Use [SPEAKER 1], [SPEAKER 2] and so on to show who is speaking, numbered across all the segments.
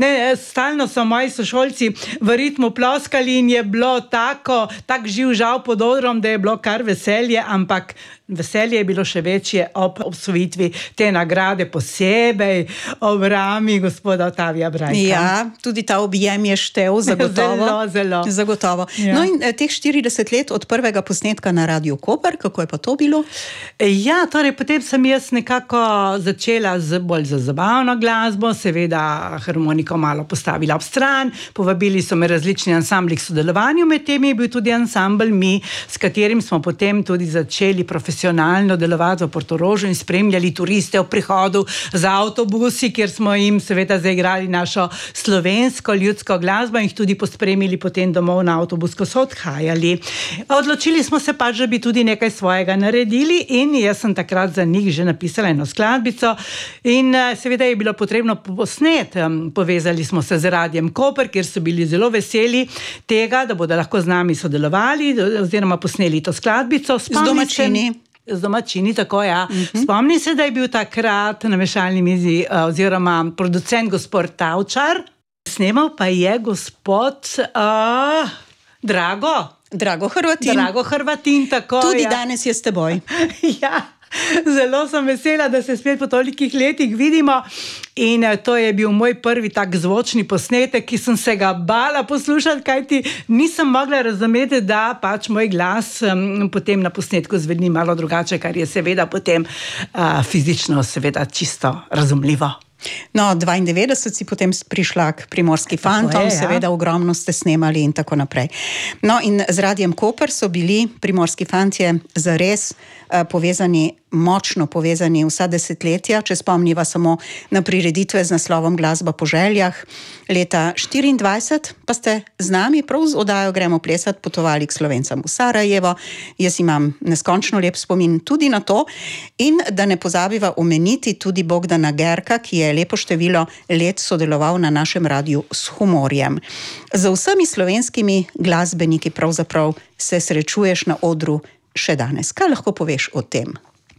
[SPEAKER 1] Ne, stalno so moji sošolci v ritmu ploskali in je bilo tak živ žal pod odrom, da je bilo kar veselje, ampak veselje je bilo še večje ob osvojitvi te nagrade, posebej ob rami gospoda Otavija Brajka.
[SPEAKER 2] Ja, tudi ta objem je štev, zagotovo.
[SPEAKER 1] Zelo.
[SPEAKER 2] Zagotovo. Ja. No in teh 40 let od prvega posnetka na Radiu Koper, kako je pa to bilo?
[SPEAKER 1] Ja, torej potem sem jaz nekako začela bolj za zabavno glasbo, seveda harmoniko malo postavila ob stran, povabili so me različni ansambli k sodelovanju, med temi je bil tudi ansambl Mi, s katerim smo potem tudi začeli profesionalno delovati v Portorožu in spremljali turiste v prihodu z avtobusi, kjer smo jim seveda zaigrali našo slovensko ljudsko glasbo in jih tudi pospremili potem domov na avtobus, ko so odhajali. Odločili smo se pač, da bi tudi nekaj svojega naredili in jaz sem takrat za njih že napisala eno skladbico in seveda je bilo potrebno posnet. Povezali smo se z Radiem Koper, kjer so bili zelo veseli tega, da bodo lahko z nami sodelovali oziroma posneli to skladbico. Z domačini, tako ja. Spomnim se, da je bil takrat na mešalni mizi oziroma producent gospod Tavčar, snemal pa je gospod
[SPEAKER 2] Drago
[SPEAKER 1] Hrvatin, tako
[SPEAKER 2] tudi danes je s teboj.
[SPEAKER 1] Ja. Zelo sem vesela, da se spet po tolikih letih vidimo in to je bil moj prvi tak zvočni posnetek, ki sem se ga bala poslušati, kajti nisem mogla razumeti, da pač moj glas potem na posnetku zveni malo drugače, kar je seveda potem fizično seveda čisto razumljivo.
[SPEAKER 2] No, 92 si potem prišla k Primorski fantom, seveda ogromno ste snemali in tako naprej. No in z Radiem Koper so bili Primorski fantje zares povezani, močno povezani vsa desetletja, če spomniva samo na prireditve z naslovom Glasba po željah. Leta 24 pa ste z nami prav z oddajo Gremo plesat potovali k Slovencem v Sarajevo. Jaz imam neskončno lep spomin tudi na to in da ne pozabiva omeniti tudi Bogdana Gerka, ki je lepo število let sodeloval na našem radiju s humorjem. Z vsemi slovenskimi glasbeniki pravzaprav se srečuješ na odru še danes. Kaj lahko poveš o tem?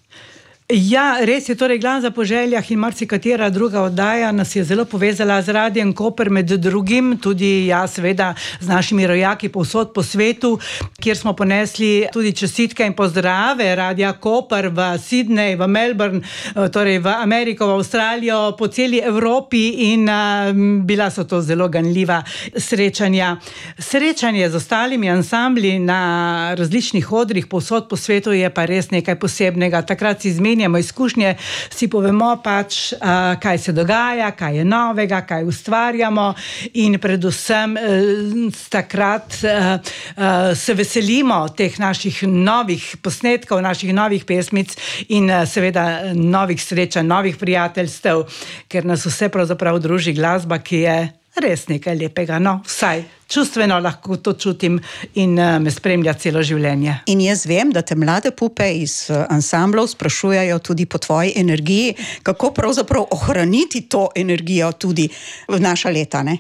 [SPEAKER 1] Ja, res je, torej Glasba po željah in marsikatera druga oddaja nas je zelo povezala z Radiem Koper, med drugim tudi seveda z našimi rojaki povsod po svetu, kjer smo ponesli tudi čestitke in pozdrave Radia Koper v Sydney, v Melbourne, torej v Ameriko, v Avstralijo, po celi Evropi in bila so to zelo ganljiva srečanja. Srečanje z ostalimi ansambli na različnih odrih povsod po svetu je pa res nekaj posebnega. Takrat si izmenjamo izkušnje, si povemo pač, kaj se dogaja, kaj je novega, kaj ustvarjamo in predvsem takrat se veselimo teh naših novih posnetkov, naših novih pesmic in seveda novih srečanj, novih prijateljstev, ker nas vse pravzaprav druži glasba, ki je res nekaj lepega, no, vsaj čustveno lahko to čutim in me spremlja celo življenje.
[SPEAKER 2] In jaz vem, da te mlade pupe iz ansamblov sprašujejo tudi po tvoji energiji, kako pravzaprav ohraniti to energijo tudi v naša leta, ne?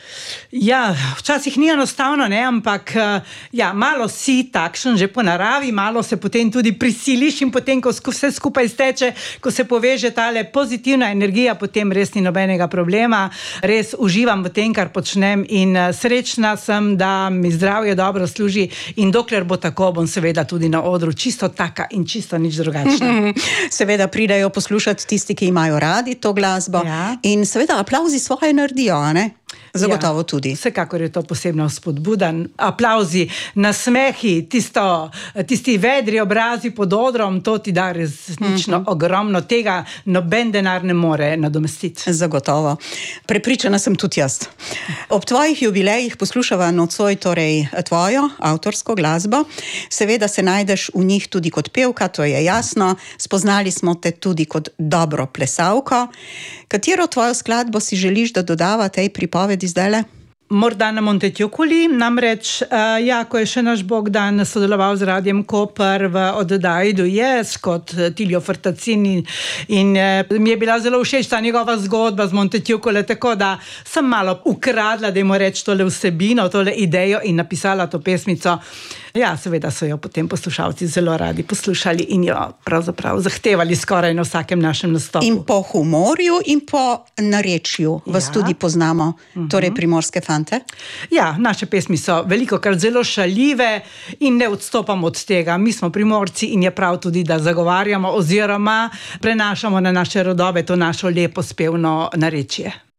[SPEAKER 1] Ja, včasih ni enostavno, ne, ampak malo si takšen že po naravi, malo se potem tudi prisiliš in potem, ko vse skupaj steče, ko se poveže tale pozitivna energija, potem res ni nobenega problema, res uživam v tem, kar počnem in srečna sem, da mi zdravje dobro služi in dokler bo tako, bom seveda tudi na odru čisto taka in čisto nič drugačna.
[SPEAKER 2] Seveda pridajo poslušati tisti, ki imajo radi to glasbo in seveda aplavzi svoje naredijo, ne? Zagotovo tudi.
[SPEAKER 1] Vsekakor je to posebno spodbuda. Aplavzi, nasmehi, tisti vedri obrazi pod odrom, to ti da resnično ogromno, tega noben denar ne more nadomestiti.
[SPEAKER 2] Zagotovo. Prepričana sem tudi jaz. Ob tvojih jubilejih poslušava nocoj torej tvojo avtorsko glasbo. Seveda se najdeš v njih tudi kot pevka, to je jasno. Spoznali smo te tudi kot dobro plesalko. Katero tvojo skladbo si želiš, da dodava tej pripovedi zdajle?
[SPEAKER 1] Morda na Montetjukuli, namreč, ko je še naš Bogdan sodeloval z Radiem Koper v oddaji Dojez kot Tilio Frtacin in mi je bila zelo všeč ta njegova zgodba z Montetjukole, tako da sem malo ukradla, da jim reči tole vsebino, tole idejo in napisala to pesmico. Ja, seveda so jo potem poslušalci zelo radi poslušali in jo pravzaprav zahtevali skoraj na vsakem našem nastopu.
[SPEAKER 2] In po humorju in po narečju vas tudi poznamo, torej Primorske fante?
[SPEAKER 1] Ja, naše pesmi so velikokrat zelo šaljive in ne odstopamo od tega. Mi smo Primorci in je prav tudi, da zagovarjamo oziroma prenašamo na naše rodove to našo lepo spevno narečje.